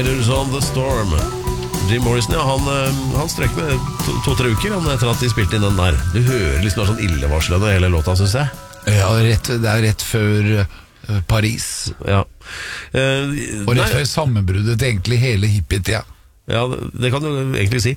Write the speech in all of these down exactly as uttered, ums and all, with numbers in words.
Riders on the Storm. Jim Morrison, ja, han, han strøk med to, to-tre uker han, etter at de spilte inn den der. Du hører liksom sånn illevarslende hele låta, synes jeg. Ja, rett, det er rett før uh, Paris. Ja. Uh, Og rett nei, før sammenbruddet til egentlig hele hippietida. Ja, det, det kan du egentlig si.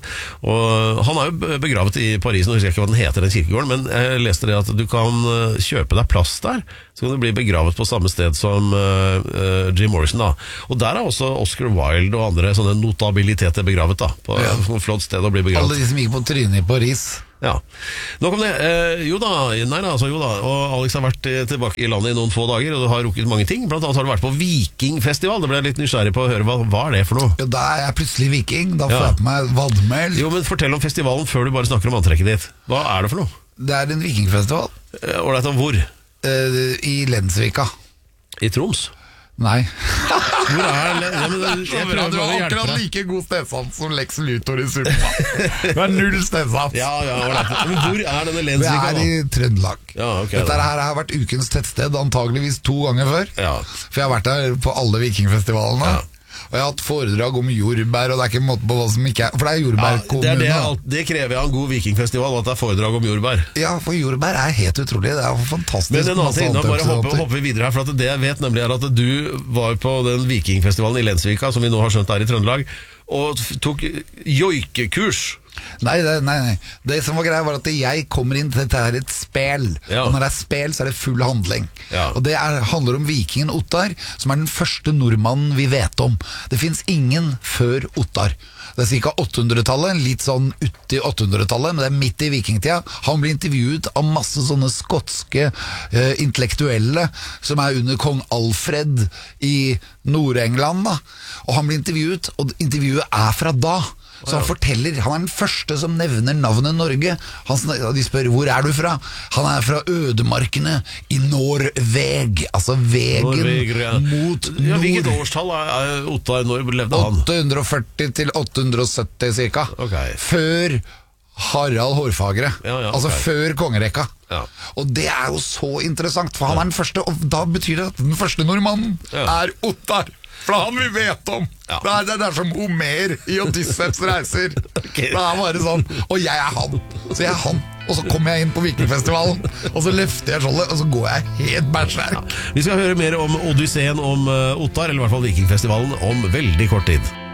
Og han er jo begravet i Paris. Nå husker jeg ikke hva den heter, den kirkegården, men jeg leste det at du kan kjøpe deg plass der, så kan du bli begravet på samme sted som uh, uh, Jim Morrison da. Og der er også Oscar Wilde og andre sånne notabiliteter begravet da, på ja. Et flott sted å bli begravet. Alle de som gikk på trynet i Paris. Ja, nå kom det, eh, jo da, nei da, altså jo da, og Alex har vært tilbake i landet i noen få dager, og du har rukket mange ting, blant annet har du vært på Vikingfestival, det ble jeg litt nysgjerrig på å høre, hva, hva er det for noe? Ja, da er jeg plutselig viking, da får ja. Jeg på meg vadmel. Jo, men fortell om festivalen før du bare snakker om antrekket ditt, hva er det for noe? Det er en vikingfestival. Og det er om hvor? Eh, I Lensvika. I Troms? Nei. Hvor er det? Ja, men jeg prøver du har akkurat like god stedsans som Lex Luthor i Suppa. Du har null stedsans. Ja, ja, men hvor er denne Lensvika da? Det er i Trøndelag. Ja, okay, Dette her har vært ukens tettsted antageligvis to ganger før. Ja. For jeg har vært der på alle vikingfestivalene. Ja. Og jeg har hatt foredrag om jordbær, og det er ikke en måte på hva som ikke er. For det er jordbærkommune. Ja, det, er det, det krever jeg av en god vikingfestival, at det er foredrag om jordbær. Ja, for jordbær er helt utrolig. Det er fantastisk. Men en annen ting, da bare hopper, hopper vi videre her. For at det jeg vet nemlig er at du var på den vikingfestivalen i Lensvika, som vi nå har skjønt er i Trøndelag, og tok joikekurs. Nei, det, nei, nei. Det som var greia var at jeg kommer inn til dette her et spel. Ja. Og når det er spel, så er det full handling. Ja. Og det er, handler om vikingen Ottar, som er den første nordmannen vi vet om. Det finnes ingen før Ottar. Det er ca. åttehundretallet, litt sånn uti åttehundretallet, men det er midt i vikingtida. Han blir intervjuet av masse sånne skotske eh, intellektuelle som er under kong Alfred i Nord-England da. Og han blir intervjuet, og intervjuet er fra da. Så han forteller, han er den første som nevner navnet Norge. Han, de spør, hvor er du fra? Han er fra ødemarkene i Norveg. Altså vegen Norveg, ja. Mot nord. Ja, hvilket årstall er, er Ottar? Når levde han? åtte hundre og førti til åtte hundre og sytti cirka. Okay. Før Harald Hårfagre. Ja, ja, altså okay. før kongerekka. Ja. Og det er jo så interessant, for han er den første, og da betyr det at den første nordmannen ja. Er Ottar. For det er han vi vet om. Ja. Det, er, det er som Homer i Odysseus reiser. Okay. Det er bare sånn. Og jeg er han. Så jeg er han. Og så kommer jeg inn på Vikingfestivalen, og så løfter jeg skjoldet, og så går jeg helt bæsjverk. Ja. Vi skal høre mer om Odysseen om uh, Ottar, eller i hvert fall Vikingfestivalen, om veldig kort tid.